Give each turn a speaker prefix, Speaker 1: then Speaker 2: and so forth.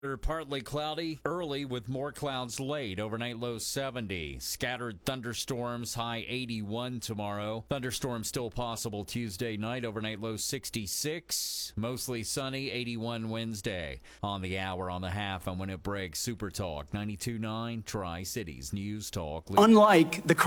Speaker 1: Partly cloudy early with more clouds late. Overnight low 70. Scattered thunderstorms, high 81 tomorrow. Thunderstorms still possible Tuesday night. Overnight low 66. Mostly sunny, 81 Wednesday. On the hour, on the half, and when it breaks, Super Talk 92.9 Tri-Cities News Talk.
Speaker 2: Unlike the